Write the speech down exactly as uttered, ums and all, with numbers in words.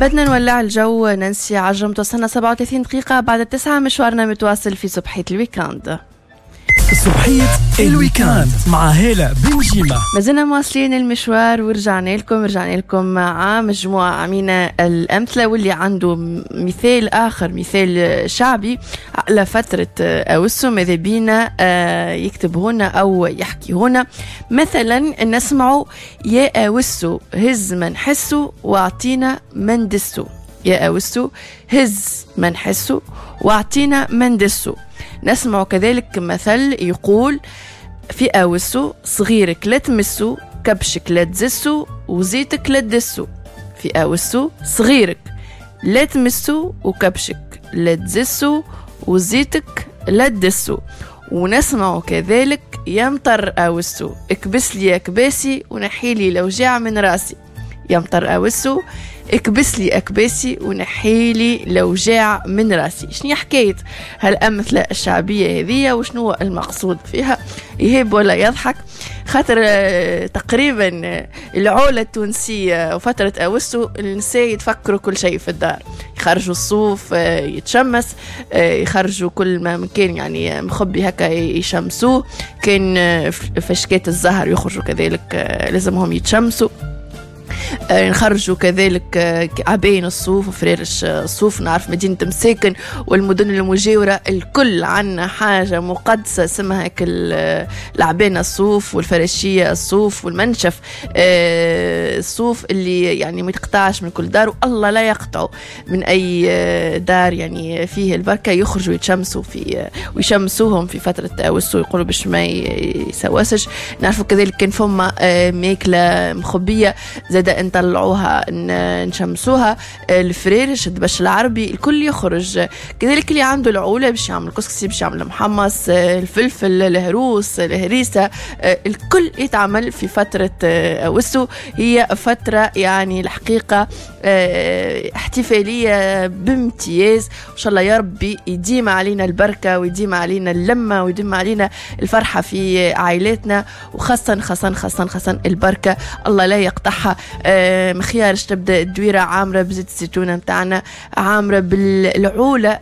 بدنا نولع الجو. نانسي عجرم توصلنا سبعة وثلاثين دقيقة بعد التسعة. مشوارنا متواصل في صبحية الويكاند. صبحية الويكاند مع هالة بنجيمة. ما زلنا مواصلين المشوار ورجعنا لكم رجعنا لكم مع مجموعة عمينا الأمثلة، واللي عنده مثال آخر، مثال شعبي على فترة أوسو ماذا بينا يكتب هنا أو يحكي هنا. مثلا نسمعوا: يا أوسو هز من حسو واعطينا من دسو. يا أوسو هز من حسو واعطينا من دسو. نسمع كذلك مثل يقول: في أوسو صغيرك لا تمسو، كبشك لا تزسو، وزيتك لا تدسو. في أوسو صغيرك لا تمسو، وكبشك لا تزسو، وزيتك لا تدسو. ونسمع كذلك: يمطر أوسو اكبس لي أكباسي ونحيلي الأوجاع من راسي. يمطر أوسو اكبس لي أكباسي ونحيلي الأوجاع من راسي. شنو حكاية هالأمثلة الشعبية هذه وشنو المقصود فيها؟ يهب ولا يضحك؟ خاطر تقريبا العولة التونسية وفترة أوسو النساء يتفكروا كل شيء في الدار، يخرجوا الصوف يتشمس، يخرجوا كل ما ممكن يعني مخبي هكا يشمسوه. كان فشكات الزهر يخرجوا كذلك لازمهم يتشمسوا. نخرجوا كذلك عبين الصوف وفريرش الصوف. نعرف مدينة مساكن والمدن المجاورة الكل عنا حاجة مقدسة اسمها العبين الصوف والفراشية الصوف والمنشف الصوف اللي يعني ما يتقطعش من كل دار، والله لا يقطعوا من أي دار يعني فيه البركة. يخرجوا يتشمسوا في ويشمسوهم في فترة أوسو، يقولوا باش ما يسوسش. نعرفوا كذلك كان فما ماكلة مخبية زاد نطلعوها نشمسوها. الفريرش الدبش العربي الكل يخرج كذلك. اللي عنده العولة باش يعمل كسكسي، باش يعمل محمص، الفلفل، الهروس، الهريسة، الكل يتعمل في فترة أوسو. هي فترة يعني الحقيقة احتفالية بامتياز، وإن شاء الله يا ربي يديم علينا البركة ويديم علينا اللمة ويديم علينا الفرحة في عائلاتنا، وخاصة خاصة خاصة خاصة البركة الله لا يقطعها. مخيارش تبدأ الدويرة عامرة بزيت الزيتونة متاعنا، عامرة بالعولة